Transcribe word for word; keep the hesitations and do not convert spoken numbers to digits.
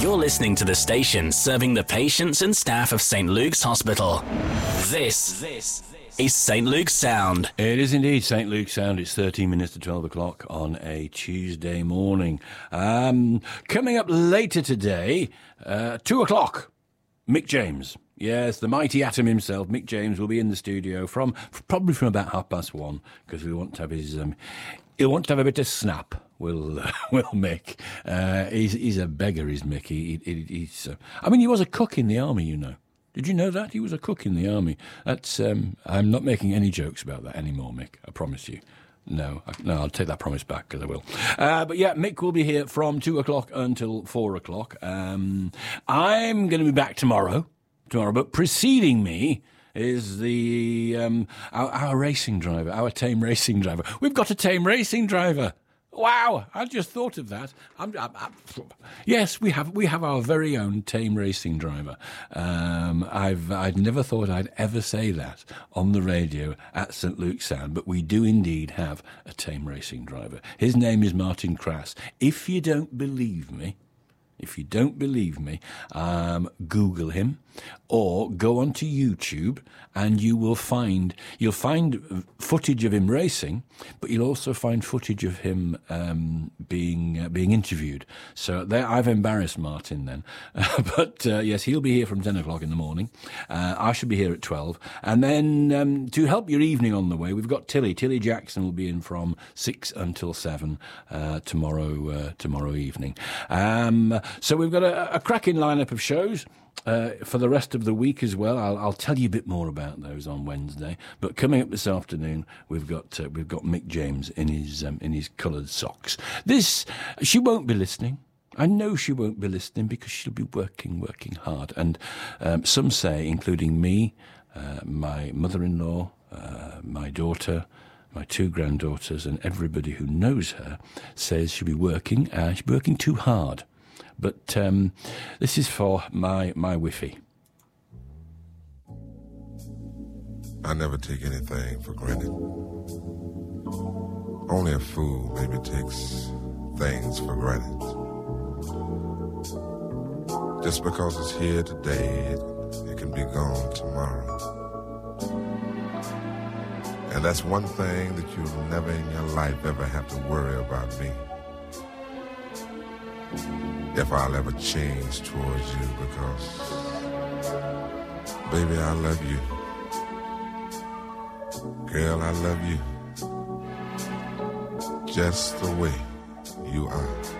You're listening to the station serving the patients and staff of Saint Luke's Hospital. This, this is Saint Luke's Sound. It is indeed Saint Luke's Sound. It's thirteen minutes to twelve o'clock on a Tuesday morning. Um, coming up later today, uh, two o'clock, Mick James. Yes, the mighty Atom himself, Mick James, will be in the studio from probably from about half past one, because we want to have his... Um, he'll want to have a bit of snap. Will uh, will Mick? Uh, he's he's a beggar, is Mick. He, he, he's. Uh, I mean, he was a cook in the army. You know, did you know that he was a cook in the army? That's. Um, I'm not making any jokes about that anymore, Mick. I promise you. No, I, no, I'll take that promise back, because I will. Uh, but yeah, Mick will be here from two o'clock until four o'clock. Um, I'm going to be back tomorrow. Tomorrow, but preceding me is the um, our, our racing driver, our tame racing driver. We've got a tame racing driver. Wow! I just thought of that. I'm, I'm, I'm, yes, we have we have our very own tame racing driver. Um, I've I'd never thought I'd ever say that on the radio at Saint Luke's Sound, but we do indeed have a tame racing driver. His name is Martin Crass. If you don't believe me, if you don't believe me, um, Google him or go onto YouTube, and you will find you'll find footage of him racing, but you'll also find footage of him um, being uh, being interviewed. So there, I've embarrassed Martin then, uh, but uh, yes, he'll be here from ten o'clock in the morning. Uh, I should be here at twelve, and then um, to help your evening on the way, we've got Tilly. Tilly Jackson will be in from six until seven uh, tomorrow uh, tomorrow evening. Um, so we've got a, a cracking lineup of shows. Uh, for the rest of the week as well. I'll, I'll tell you a bit more about those on Wednesday. But coming up this afternoon, we've got uh, we've got Mick James in his um, in his coloured socks. This she won't be listening. I know she won't be listening, because she'll be working working hard. And um, some say, including me, uh, my mother-in-law, uh, my daughter, my two granddaughters, and everybody who knows her, says she'll be working. Uh, she'll be working too hard. But um, this is for my my Wi-Fi. I never take anything for granted. Only a fool maybe takes things for granted. Just because it's here today, it, it can be gone tomorrow. And that's one thing that you'll never in your life ever have to worry about me. If I'll ever change towards you, because, baby, I love you. Girl, I love you. Just the way you are.